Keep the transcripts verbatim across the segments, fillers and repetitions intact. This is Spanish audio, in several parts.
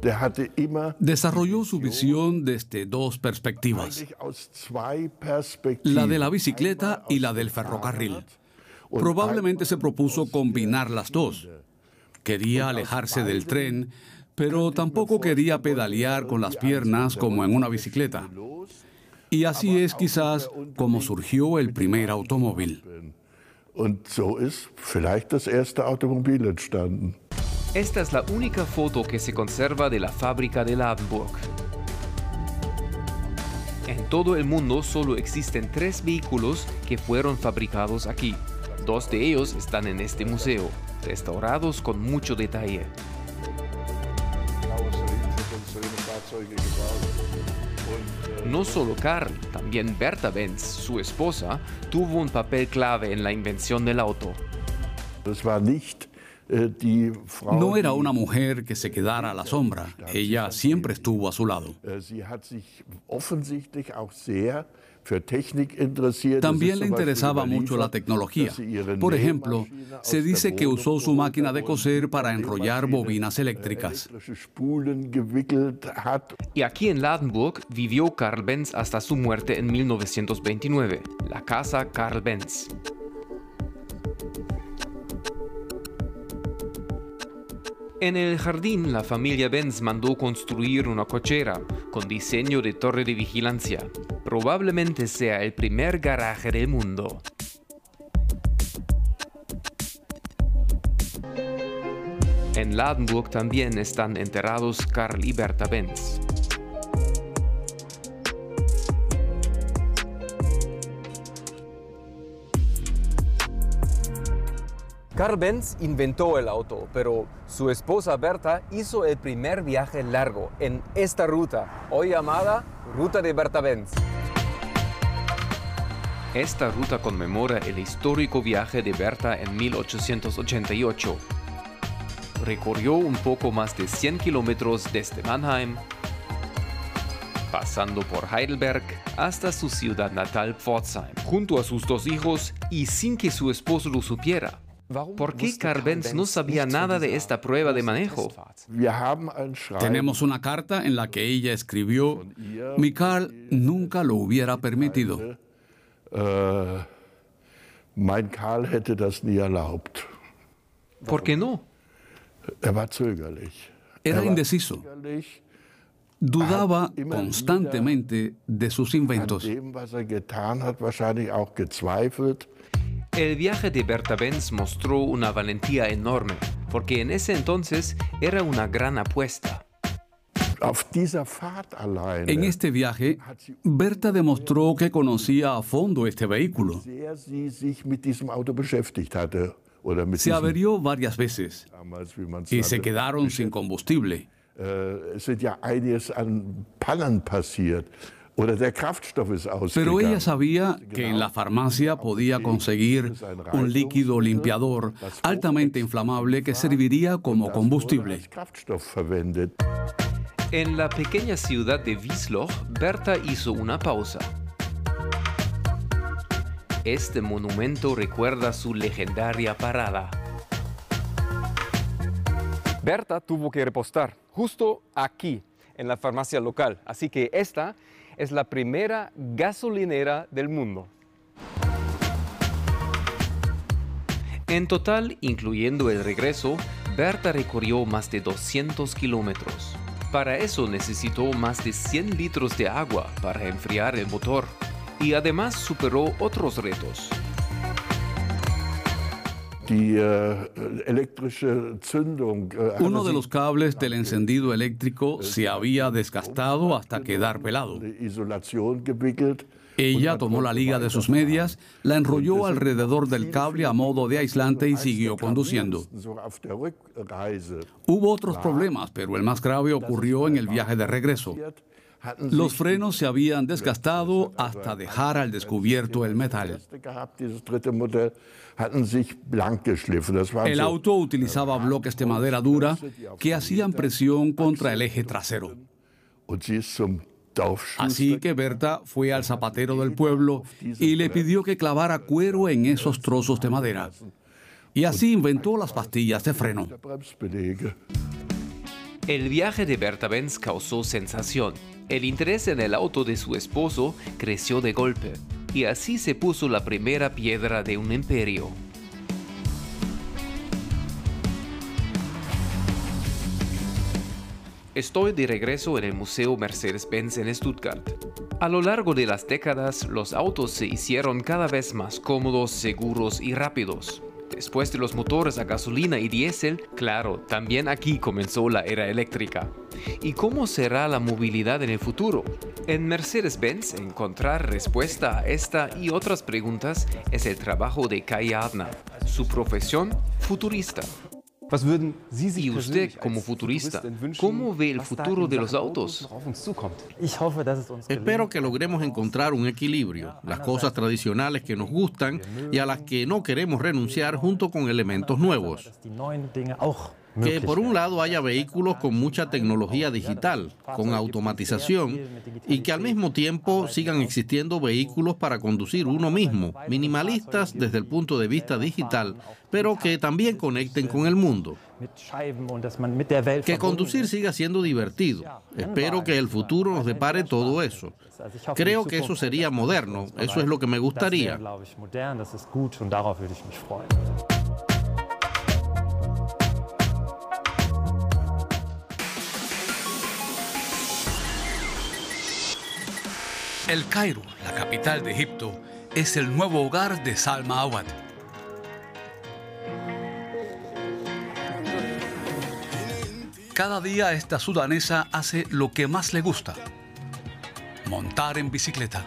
Desarrolló su visión desde dos perspectivas, la de la bicicleta y la del ferrocarril. Probablemente se propuso combinar las dos. Quería alejarse del tren, pero tampoco quería pedalear con las piernas como en una bicicleta. Y así es quizás como surgió el primer automóvil. Esta es la única foto que se conserva de la fábrica de Ladenburg. En todo el mundo solo existen tres vehículos que fueron fabricados aquí. Dos de ellos están en este museo, restaurados con mucho detalle. No solo Karl, también Bertha Benz, su esposa, tuvo un papel clave en la invención del auto. No era una mujer que se quedara a la sombra. Ella siempre estuvo a su lado. También le interesaba mucho la tecnología. Por ejemplo, se dice que usó su máquina de coser para enrollar bobinas eléctricas. Y aquí en Ladenburg vivió Karl Benz hasta su muerte en mil novecientos veintinueve, la casa Karl Benz. En el jardín, la familia Benz mandó construir una cochera con diseño de torre de vigilancia. Probablemente sea el primer garaje del mundo. En Ladenburg también están enterrados Karl y Bertha Benz. Karl Benz inventó el auto, pero su esposa Bertha hizo el primer viaje largo en esta ruta, hoy llamada Ruta de Bertha Benz. Esta ruta conmemora el histórico viaje de Bertha en mil ochocientos ochenta y ocho. Recorrió un poco más de cien kilómetros desde Mannheim, pasando por Heidelberg hasta su ciudad natal Pforzheim, junto a sus dos hijos y sin que su esposo lo supiera. ¿Por qué Karl Benz no sabía nada de esta prueba de manejo? Tenemos una carta en la que ella escribió: mi Karl nunca lo hubiera permitido. Mein Karl hätte das nie erlaubt. ¿Por qué no? Er war zögerlich. Era indeciso. Dudaba constantemente de sus inventos. An dem, was er getan hat, wahrscheinlich auch gezweifelt. El viaje de Bertha Benz mostró una valentía enorme, porque en ese entonces era una gran apuesta. En este viaje, Bertha demostró que conocía a fondo este vehículo. Se averió varias veces y se quedaron sin combustible. Pero ella sabía que en la farmacia podía conseguir un líquido limpiador altamente inflamable que serviría como combustible. En la pequeña ciudad de Wiesloch, Bertha hizo una pausa. Este monumento recuerda su legendaria parada. Bertha tuvo que repostar justo aquí, en la farmacia local. Así que esta es la primera gasolinera del mundo. En total, incluyendo el regreso, Bertha recorrió más de doscientos kilómetros. Para eso necesitó más de cien litros de agua para enfriar el motor y además superó otros retos. Uno de los cables del encendido eléctrico se había desgastado hasta quedar pelado. Ella tomó la liga de sus medias, la enrolló alrededor del cable a modo de aislante y siguió conduciendo. Hubo otros problemas, pero el más grave ocurrió en el viaje de regreso. Los frenos se habían desgastado hasta dejar al descubierto el metal. El auto utilizaba bloques de madera dura que hacían presión contra el eje trasero. Así que Bertha fue al zapatero del pueblo y le pidió que clavara cuero en esos trozos de madera. Y así inventó las pastillas de freno. El viaje de Berta Benz causó sensación. El interés en el auto de su esposo creció de golpe, y así se puso la primera piedra de un imperio. Estoy de regreso en el Museo Mercedes-Benz en Stuttgart. A lo largo de las décadas, los autos se hicieron cada vez más cómodos, seguros y rápidos. Después de los motores a gasolina y diésel, claro, también aquí comenzó la era eléctrica. ¿Y cómo será la movilidad en el futuro? En Mercedes-Benz, encontrar respuesta a esta y otras preguntas es el trabajo de Kai Adner. Su profesión, futurista. Y usted, como futurista, ¿cómo ve el futuro de los autos? Espero que logremos encontrar un equilibrio, las cosas tradicionales que nos gustan y a las que no queremos renunciar junto con elementos nuevos. Que por un lado haya vehículos con mucha tecnología digital, con automatización, y que al mismo tiempo sigan existiendo vehículos para conducir uno mismo, minimalistas desde el punto de vista digital, pero que también conecten con el mundo. Que conducir siga siendo divertido. Espero que el futuro nos depare todo eso. Creo que eso sería moderno, eso es lo que me gustaría. El Cairo, la capital de Egipto, es el nuevo hogar de Salma Awad. Cada día esta sudanesa hace lo que más le gusta: montar en bicicleta.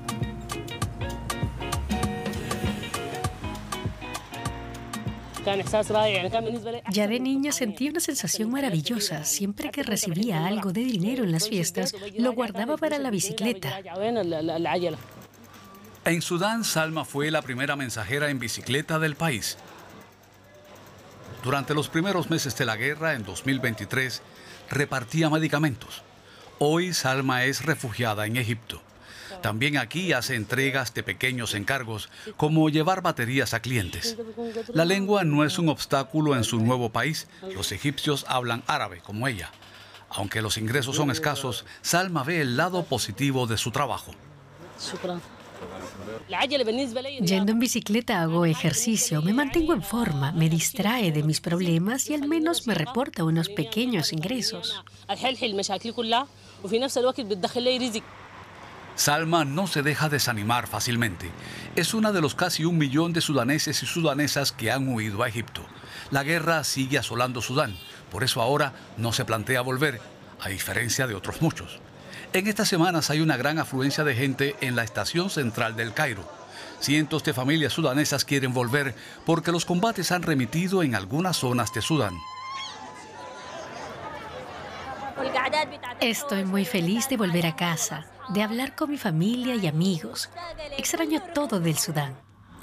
Ya de niña sentí una sensación maravillosa. Siempre que recibía algo de dinero en las fiestas, lo guardaba para la bicicleta. En Sudán, Salma fue la primera mensajera en bicicleta del país. Durante los primeros meses de la guerra, en dos mil veintitrés, repartía medicamentos. Hoy, Salma es refugiada en Egipto. También aquí hace entregas de pequeños encargos, como llevar baterías a clientes. La lengua no es un obstáculo en su nuevo país. Los egipcios hablan árabe, como ella. Aunque los ingresos son escasos, Salma ve el lado positivo de su trabajo. Yendo en bicicleta hago ejercicio, me mantengo en forma, me distrae de mis problemas y al menos me reporta unos pequeños ingresos. Salma no se deja desanimar fácilmente. Es una de los casi un millón de sudaneses y sudanesas que han huido a Egipto. La guerra sigue asolando Sudán, por eso ahora no se plantea volver, a diferencia de otros muchos. En estas semanas hay una gran afluencia de gente en la estación central del Cairo. Cientos de familias sudanesas quieren volver porque los combates han remitido en algunas zonas de Sudán. Estoy muy feliz de volver a casa, de hablar con mi familia y amigos. Extraño todo del Sudán.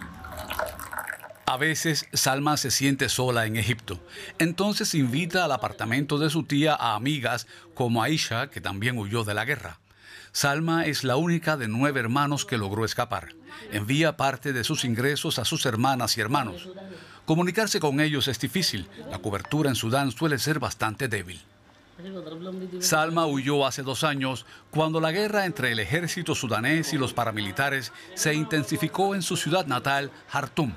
A veces, Salma se siente sola en Egipto. Entonces invita al apartamento de su tía a amigas como Aisha, que también huyó de la guerra. Salma es la única de nueve hermanos que logró escapar. Envía parte de sus ingresos a sus hermanas y hermanos. Comunicarse con ellos es difícil. La cobertura en Sudán suele ser bastante débil. Salma huyó hace dos años cuando la guerra entre el ejército sudanés y los paramilitares se intensificó en su ciudad natal, Jartum.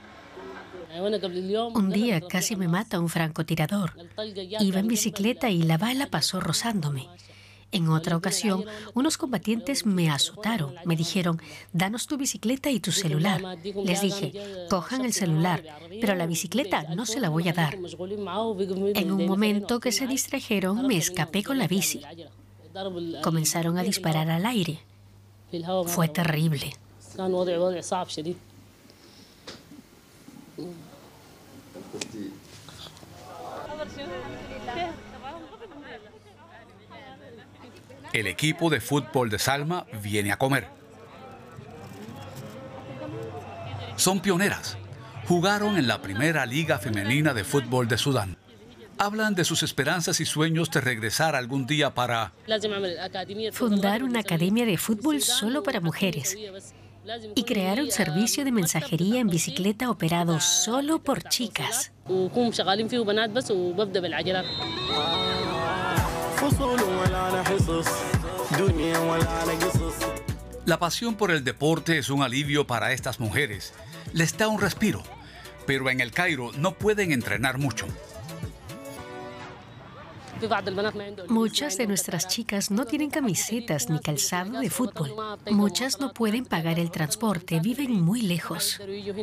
Un día casi me mata un francotirador. Iba en bicicleta y la bala pasó rozándome. En otra ocasión, unos combatientes me azotaron. Me dijeron, danos tu bicicleta y tu celular. Les dije, cojan el celular, pero la bicicleta no se la voy a dar. En un momento que se distrajeron, me escapé con la bici. Comenzaron a disparar al aire. Fue terrible. El equipo de fútbol de Salma viene a comer. Son pioneras. Jugaron en la primera liga femenina de fútbol de Sudán. Hablan de sus esperanzas y sueños de regresar algún día para fundar una academia de fútbol solo para mujeres y crear un servicio de mensajería en bicicleta operado solo por chicas. La pasión por el deporte es un alivio para estas mujeres. Les da un respiro, pero en el Cairo no pueden entrenar mucho. Muchas de nuestras chicas no tienen camisetas ni calzado de fútbol. Muchas no pueden pagar el transporte, viven muy lejos.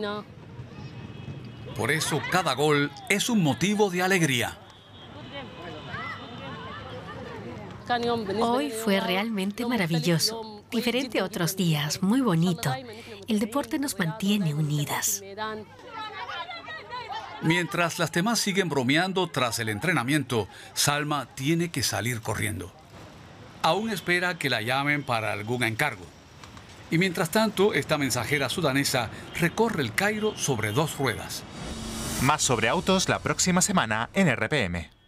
Por eso cada gol es un motivo de alegría. Hoy fue realmente maravilloso, diferente a otros días, muy bonito. El deporte nos mantiene unidas. Mientras las demás siguen bromeando tras el entrenamiento, Salma tiene que salir corriendo. Aún espera que la llamen para algún encargo. Y mientras tanto, esta mensajera sudanesa recorre el Cairo sobre dos ruedas. Más sobre autos la próxima semana en R P M.